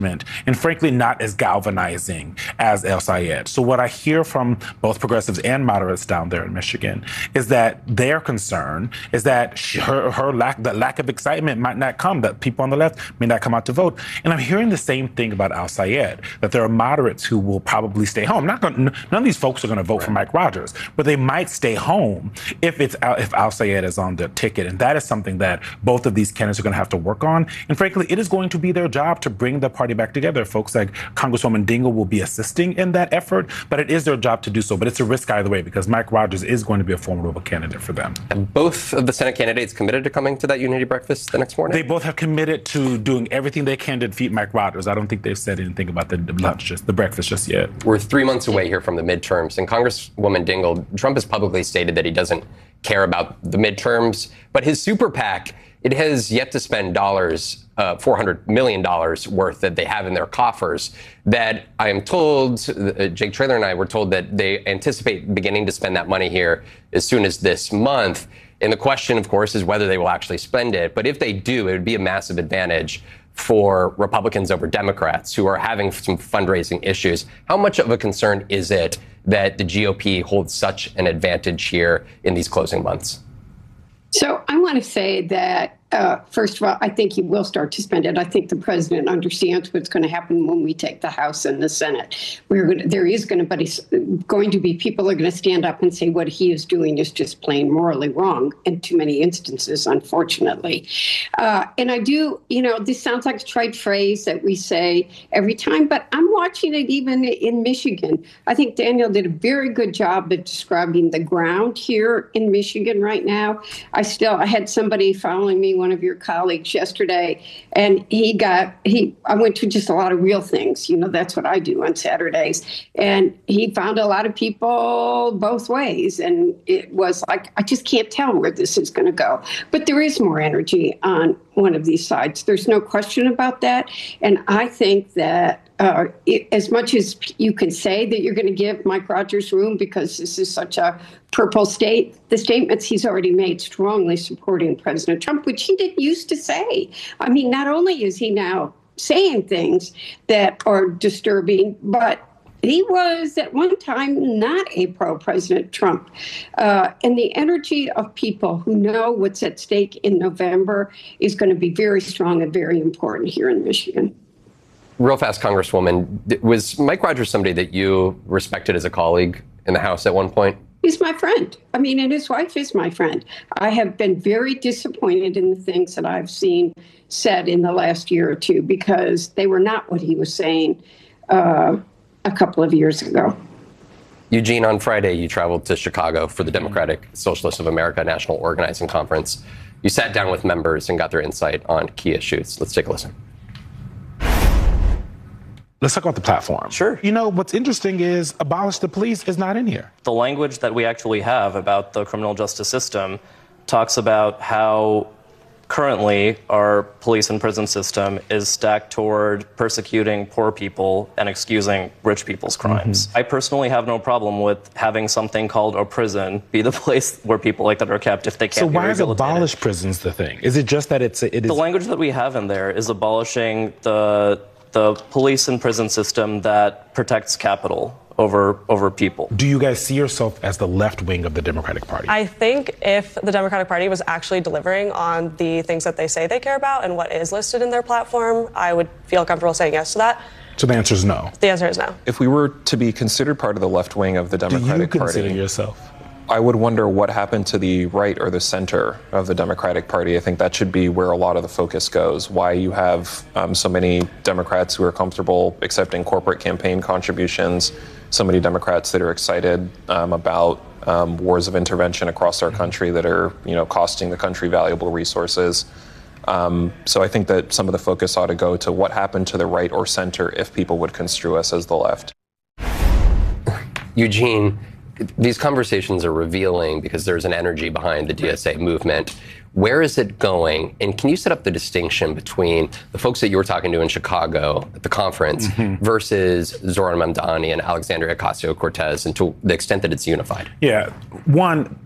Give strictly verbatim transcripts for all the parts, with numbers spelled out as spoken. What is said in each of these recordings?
and frankly not as galvanizing as El Sayed. So what I hear from both progressives and moderates down there in Michigan is that their concern is that her, her lack, the lack of excitement might not come, that people on the left may not come out to vote. And I'm hearing the same thing about Al Sayed, that there are moderates who will probably stay home. Not gonna, none of these folks are going to vote right. for Mike Rogers, but they might stay home if it's if Al Sayed is on the ticket. And that is something that both of these candidates are going to have to work on. And frankly, it is going to be their job to bring the party back together. Folks like Congresswoman Dingell will be assisting in that effort, but it is their job to do so. But it's a risk either way because Mike Rogers is going to be a formidable candidate for them. And both of the Senate candidates committed to coming to that unity breakfast the next morning? They both have committed to doing everything they can to defeat Mike Rogers. I don't think they've said anything about the lunch, just the breakfast just yet. We're three months away here from the midterms, and Congresswoman Dingell, Trump has publicly stated that he doesn't care about the midterms, but his super PAC, it has yet to spend dollars, uh, four hundred million dollars worth that they have in their coffers that I am told, uh, Jake Traylor and I were told that they anticipate beginning to spend that money here as soon as this month. And the question, of course, is whether they will actually spend it. But if they do, it would be a massive advantage for Republicans over Democrats who are having some fundraising issues. How much of a concern is it that the G O P holds such an advantage here in these closing months? So I want to say that, uh, first of all, I think he will start to spend it. I think the president understands what's going to happen when we take the House and the Senate. We're going to, there is going to, be, going to be people are going to stand up and say what he is doing is just plain morally wrong in too many instances, unfortunately. Uh, and I do, you know, this sounds like a trite phrase that we say every time, but I'm watching it even in Michigan. I think Daniel did a very good job of describing the ground here in Michigan right now. I still, I had somebody following me, one of your colleagues yesterday, and he got, he, I went to just a lot of real things. You know, that's what I do on Saturdays. And he found a lot of people both ways. And it was like, I just can't tell where this is going to go. But there is more energy on one of these sides. There's no question about that. And I think that uh, it, as much as you can say that you're going to give Mike Rogers room because this is such a purple state, the statements he's already made strongly supporting President Trump, which he didn't used to say. I mean, not only is he now saying things that are disturbing, but he was at one time not a pro-President Trump. Uh, and the energy of people who know what's at stake in November is going to be very strong and very important here in Michigan. Real fast, Congresswoman, was Mike Rogers somebody that you respected as a colleague in the House at one point? He's my friend. I mean, and his wife is my friend. I have been very disappointed in the things that I've seen said in the last year or two because they were not what he was saying uh, a couple of years ago. Eugene, on Friday, you traveled to Chicago for the Democratic Socialists of America National Organizing Conference. You sat down with members and got their insight on key issues. Let's take a listen. Let's talk about the platform. Sure. You know, what's interesting is abolish the police is not in here. The language that we actually have about the criminal justice system talks about how currently our police and prison system is stacked toward persecuting poor people and excusing rich people's crimes. Mm-hmm. I personally have no problem with having something called a prison be the place where people like that are kept if they can't so be why is rehabilitated. abolish prisons the thing? Is it just that it's... It is... The language that we have in there is abolishing the... the police and prison system that protects capital over over people. Do you guys see yourself as the left wing of the Democratic Party? I think if the Democratic Party was actually delivering on the things that they say they care about and what is listed in their platform, I would feel comfortable saying yes to that. So the answer is no? The answer is no. If we were to be considered part of the left wing of the Democratic Party... Do you consider Party, yourself? I would wonder what happened to the right or the center of the Democratic Party. I think that should be where a lot of the focus goes. Why you have um, so many Democrats who are comfortable accepting corporate campaign contributions, so many Democrats that are excited um, about um, wars of intervention across our country that are, you know, costing the country valuable resources. Um, so I think that some of the focus ought to go to what happened to the right or center if people would construe us as the left. Eugene, these conversations are revealing because there's an energy behind the D S A movement. Where is it going? And can you set up the distinction between the folks that you were talking to in Chicago at the conference mm-hmm. versus Zoran Mamdani and Alexandria Ocasio-Cortez, and to the extent that it's unified? Yeah. One,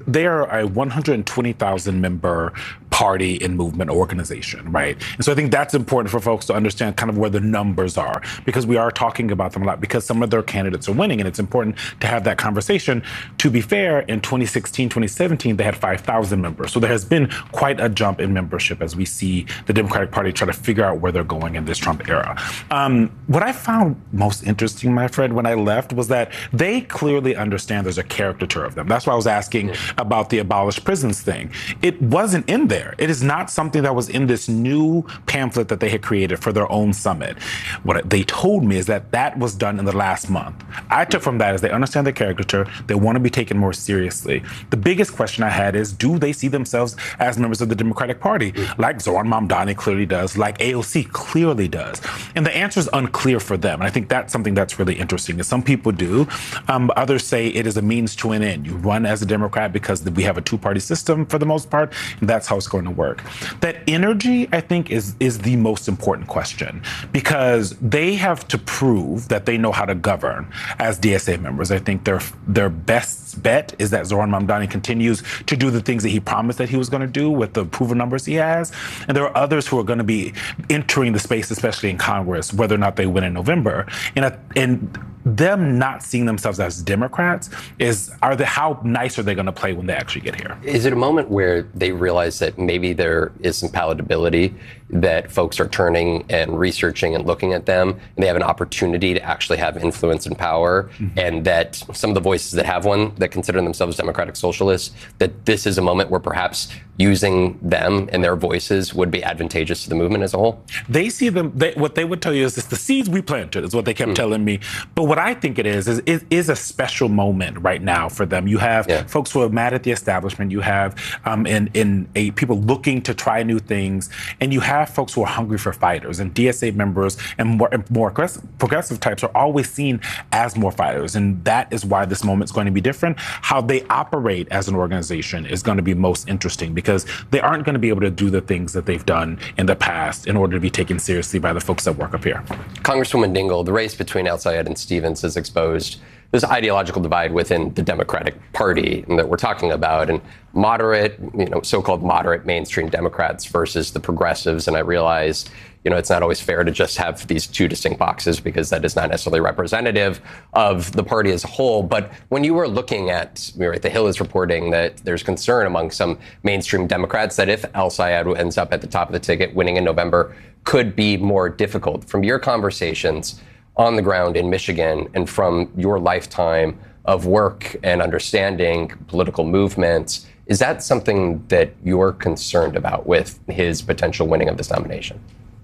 they are a one hundred twenty thousand member party and movement organization, right? And so I think that's important for folks to understand kind of where the numbers are, because we are talking about them a lot because some of their candidates are winning, and it's important to have that conversation. To be fair, in twenty sixteen, twenty seventeen, they had five thousand members. So there has been quite a jump in membership as we see the Democratic Party try to figure out where they're going in this Trump era. Um, what I found most interesting, my friend, when I left was that they clearly understand there's a caricature of them. That's why I was asking yeah. about the abolish prisons thing. It wasn't in there. It is not something that was in this new pamphlet that they had created for their own summit. What they told me is that that was done in the last month. I took from that as they understand the caricature. They want to be taken more seriously. The biggest question I had is, do they see themselves as members of the Democratic Party? Like Zohran Mamdani clearly does, like A O C clearly does. And the answer is unclear for them. And I think that's something that's really interesting. Is some people do. Um, others say it is a means to an end. You run as a Democrat because we have a two-party system for the most part, and that's how it's going to work. That energy, I think, is is the most important question, because they have to prove that they know how to govern as D S A members. I think their their best bet is that Zohran Mamdani continues to do the things that he promised that he was going to do with the proven numbers he has. And there are others who are going to be entering the space, especially in Congress, whether or not they win in November. And, uh, and them not seeing themselves as Democrats is, are they, how nice are they going to play when they actually get here? Is it a moment where they realize that maybe there is some palatability, that folks are turning and researching and looking at them, and they have an opportunity to actually have influence and power, mm-hmm. and that some of the voices that have one, that consider themselves democratic socialists, that this is a moment where perhaps using them and their voices would be advantageous to the movement as a whole? They see them, they, what they would tell you is it's the seeds we planted, is what they kept mm-hmm. telling me. But what I think it is, is it is a special moment right now for them. You have yeah. folks who are mad at the establishment. You have um, in, in a, people looking to try new things. And you have folks who are hungry for fighters. And D S A members and more, and more progressive types are always seen as more fighters. And that is why this moment is going to be different. How they operate as an organization is going to be most interesting, because they aren't going to be able to do the things that they've done in the past in order to be taken seriously by the folks that work up here. Congresswoman Dingell, the race between El Sayed and Stevens has exposed this ideological divide within the Democratic Party that we're talking about, and moderate, you know, so-called moderate mainstream Democrats versus the progressives. And I realize, you know, it's not always fair to just have these two distinct boxes, because that is not necessarily representative of the party as a whole. But when you were looking at, right, The Hill is reporting that there's concern among some mainstream Democrats that if El Sayed ends up at the top of the ticket, winning in November could be more difficult. From your conversations on the ground in Michigan, and from your lifetime of work and understanding political movements, is that something that you're concerned about with his potential winning of this nomination?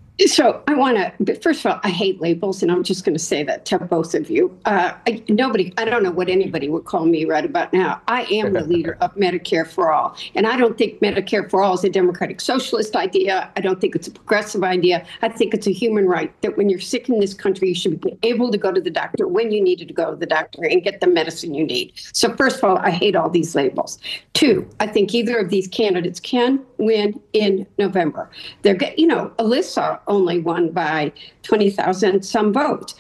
So I want to, first of all, I hate labels, and I'm just going to say that to both of you. Uh, I, nobody, I don't know what anybody would call me right about now. I am the leader of Medicare for All, and I don't think Medicare for All is a democratic socialist idea. I don't think it's a progressive idea. I think it's a human right that when you're sick in this country, you should be able to go to the doctor when you needed to go to the doctor and get the medicine you need. So first of all, I hate all these labels. Two, I think either of these candidates can win in November. They're, you know, Alyssa only won by twenty thousand some votes.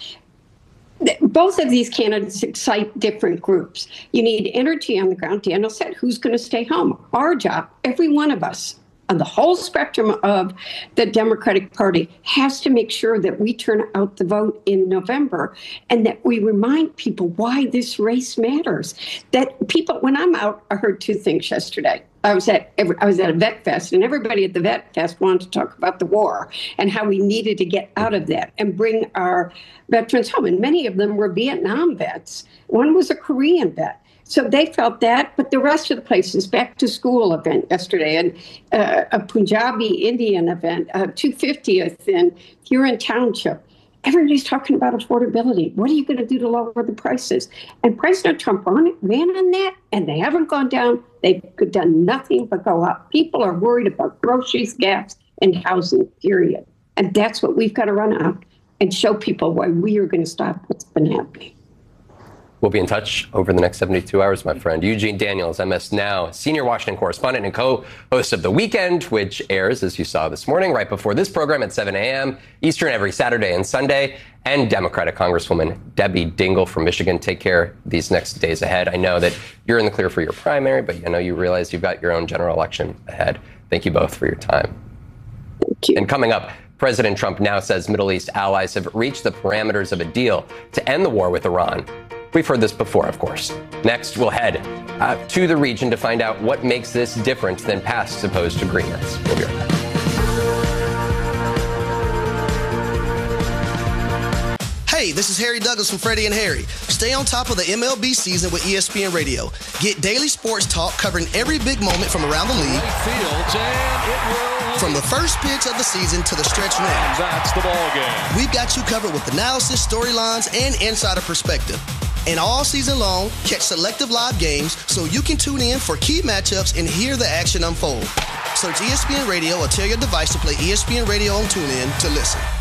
Both of these candidates excite different groups. You need energy on the ground. Daniel said, who's going to stay home? Our job, every one of us on the whole spectrum of the Democratic Party, has to make sure that we turn out the vote in November, and that we remind people why this race matters. That people, when I'm out, I heard two things yesterday. I was at every, I was at a vet fest, and everybody at the vet fest wanted to talk about the war and how we needed to get out of that and bring our veterans home. And many of them were Vietnam vets. One was a Korean vet. So they felt that, but the rest of the places, back to school event yesterday, and uh, a Punjabi Indian event, a two fiftieth in Huron Township. Everybody's talking about affordability. What are you going to do to lower the prices? And President Trump ran on that, and they haven't gone down. They've done nothing but go up. People are worried about groceries, gas, and housing, period. And that's what we've got to run out and show people why we are going to stop what's been happening. We'll be in touch over the next seventy-two hours, my friend. Eugene Daniels, M S Now, senior Washington correspondent and co-host of The Weekend, which airs, as you saw this morning, right before this program at seven a.m. Eastern every Saturday and Sunday. and Democratic Congresswoman Debbie Dingell from Michigan. Take care these next days ahead. I know that you're in the clear for your primary, but I know you realize you've got your own general election ahead. Thank you both for your time. Thank you. And coming up, President Trump now says Middle East allies have reached the parameters of a deal to end the war with Iran. We've heard this before, of course. Next, we'll head uh, to the region to find out what makes this different than past supposed agreements. We'll be right back. Hey, this is Harry Douglas from Freddie and Harry. Stay on top of the M L B season with E S P N Radio. Get daily sports talk covering every big moment from around the league. Fields, and it will. From the first pitch of the season to the stretch run. That's the ball game. We've got you covered with analysis, storylines, and insider perspective. And all season long, catch selective live games so you can tune in for key matchups and hear the action unfold. Search E S P N Radio or tell your device to play E S P N Radio on TuneIn to listen.